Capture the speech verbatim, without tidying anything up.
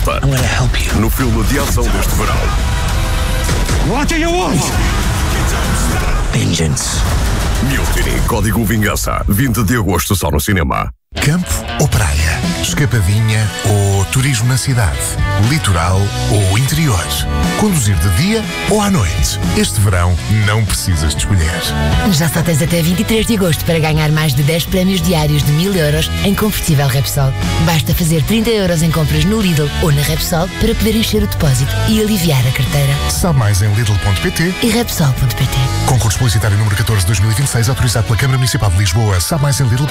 volta. I'm gonna help you. No filme de ação deste verão. What do you want? Vengeance. Mutiny, Código Vingança. vinte de agosto só no cinema. Campo ou praia? Escapadinha ou turismo na cidade? Litoral ou interior? Conduzir de dia ou à noite? Este verão não precisas de escolher. Já só tens até vinte e três de agosto para ganhar mais de dez prémios diários de mil euros em combustível Repsol. Basta fazer trinta euros em compras no Lidl ou na Repsol para poder encher o depósito e aliviar a carteira. Sabe mais em lidl ponto pt e repsol ponto pt. Concurso publicitário número catorze de dois mil e vinte e seis, autorizado pela Câmara Municipal de Lisboa. Sabe mais em lidl ponto pt.